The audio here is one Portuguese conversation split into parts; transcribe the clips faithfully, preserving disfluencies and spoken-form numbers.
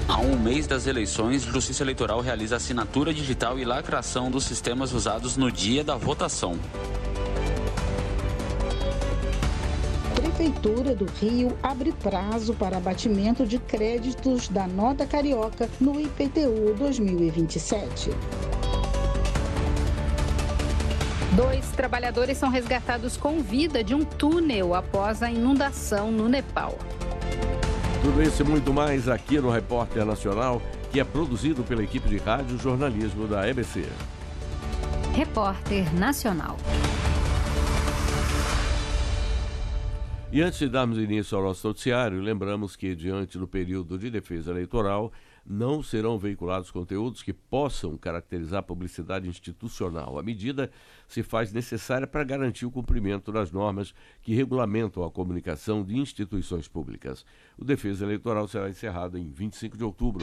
A um mês das eleições, Justiça Eleitoral realiza assinatura digital e lacração dos sistemas usados no dia da votação. Prefeitura do Rio abre prazo para abatimento de créditos da nota carioca no I P T U dois mil e vinte e sete. Dois trabalhadores são resgatados com vida de um túnel após a inundação no Nepal. Tudo isso e muito mais aqui no Repórter Nacional, que é produzido pela equipe de rádio e jornalismo da E B C. Repórter Nacional. E antes de darmos início ao nosso noticiário, lembramos que, diante do período de defesa eleitoral, não serão veiculados conteúdos que possam caracterizar publicidade institucional. A medida se faz necessária para garantir o cumprimento das normas que regulamentam a comunicação de instituições públicas. O defesa eleitoral será encerrado em vinte e cinco de outubro.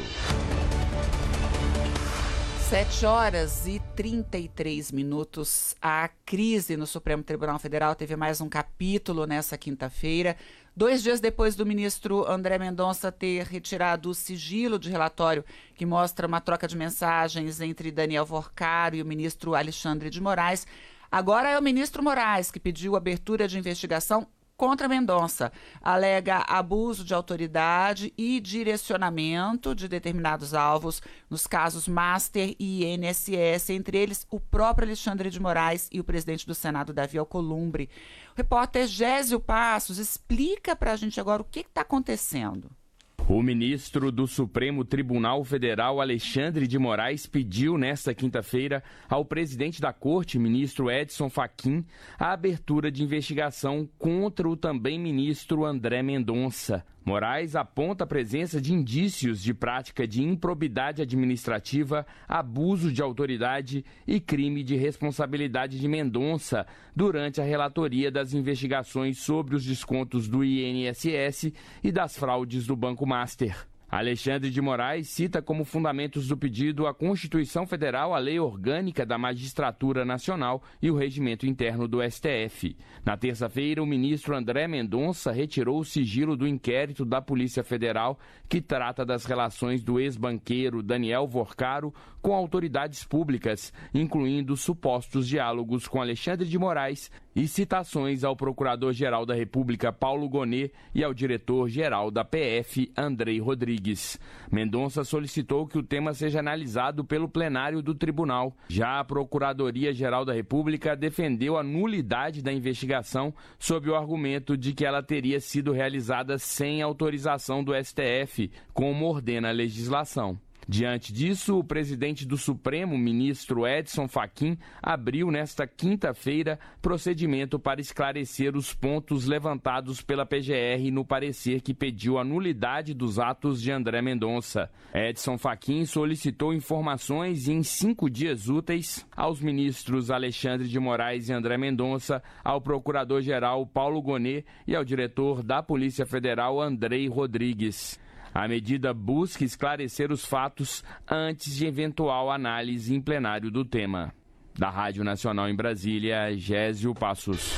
sete horas e trinta e três minutos. A crise no Supremo Tribunal Federal teve mais um capítulo nessa quinta-feira. Dois dias depois do ministro André Mendonça ter retirado o sigilo de relatório que mostra uma troca de mensagens entre Daniel Vorcaro e o ministro Alexandre de Moraes, agora é o ministro Moraes que pediu abertura de investigação contra Mendonça. Alega abuso de autoridade e direcionamento de determinados alvos nos casos Master e I N S S, entre eles o próprio Alexandre de Moraes e o presidente do Senado, Davi Alcolumbre. O repórter Gésio Passos explica para a gente agora o que está acontecendo. O ministro do Supremo Tribunal Federal, Alexandre de Moraes, pediu nesta quinta-feira ao presidente da Corte, ministro Edson Fachin, a abertura de investigação contra o também ministro André Mendonça. Moraes aponta a presença de indícios de prática de improbidade administrativa, abuso de autoridade e crime de responsabilidade de Mendonça durante a relatoria das investigações sobre os descontos do I N S S e das fraudes do Banco Master. Alexandre de Moraes cita como fundamentos do pedido a Constituição Federal, a Lei Orgânica da Magistratura Nacional e o Regimento Interno do S T F. Na terça-feira, o ministro André Mendonça retirou o sigilo do inquérito da Polícia Federal que trata das relações do ex-banqueiro Daniel Vorcaro com autoridades públicas, incluindo supostos diálogos com Alexandre de Moraes e citações ao Procurador-Geral da República, Paulo Gonet, e ao Diretor-Geral da P F, Andrei Rodrigues. Mendonça solicitou que o tema seja analisado pelo plenário do tribunal. Já a Procuradoria-Geral da República defendeu a nulidade da investigação sob o argumento de que ela teria sido realizada sem autorização do S T F, como ordena a legislação. Diante disso, o presidente do Supremo, ministro Edson Fachin, abriu nesta quinta-feira procedimento para esclarecer os pontos levantados pela P G R no parecer que pediu a nulidade dos atos de André Mendonça. Edson Fachin solicitou informações em cinco dias úteis aos ministros Alexandre de Moraes e André Mendonça, ao procurador-geral Paulo Gonet e ao diretor da Polícia Federal, Andrei Rodrigues. A medida busca esclarecer os fatos antes de eventual análise em plenário do tema. Da Rádio Nacional em Brasília, Gésio Passos.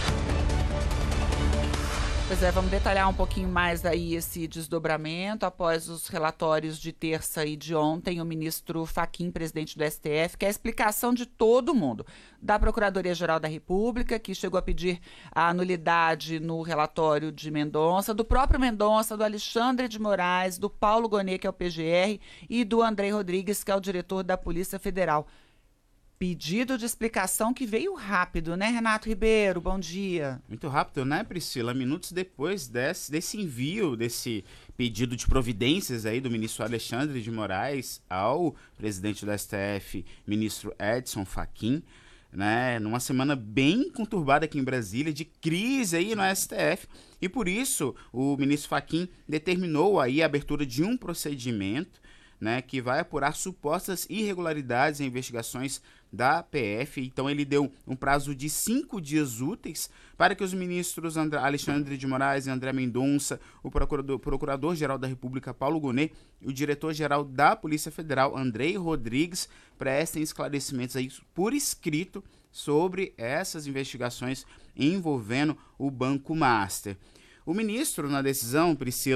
Pois é, vamos detalhar um pouquinho mais aí esse desdobramento. Após os relatórios de terça e de ontem, o ministro Fachin, presidente do S T F, quer a explicação de todo mundo. Da Procuradoria-Geral da República, que chegou a pedir a nulidade no relatório de Mendonça, do próprio Mendonça, do Alexandre de Moraes, do Paulo Gonet, que é o P G R, e do Andrei Rodrigues, que é o diretor da Polícia Federal. Pedido de explicação que veio rápido, né, Renato Ribeiro? Bom dia. Muito rápido, né, Priscila? Minutos depois desse, desse envio, desse pedido de providências aí do ministro Alexandre de Moraes ao presidente do S T F, ministro Edson Fachin, né, numa semana bem conturbada aqui em Brasília, de crise aí no S T F, e por isso o ministro Fachin determinou aí a abertura de um procedimento, né, que vai apurar supostas irregularidades em investigações da P F. Então ele deu um prazo de cinco dias úteis para que os ministros André, Alexandre de Moraes e André Mendonça, o procurador, Procurador-Geral da República, Paulo Gonet, e o Diretor-Geral da Polícia Federal, Andrei Rodrigues, prestem esclarecimentos aí por escrito sobre essas investigações envolvendo o Banco Master. O ministro, na decisão, Priscila,